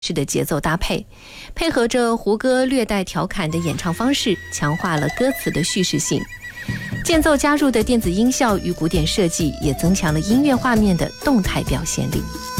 式的节奏搭配，配合着胡歌略带调侃的演唱方式，强化了歌词的叙事性。间奏加入的电子音效与古典设计，也增强了音乐画面的动态表现力。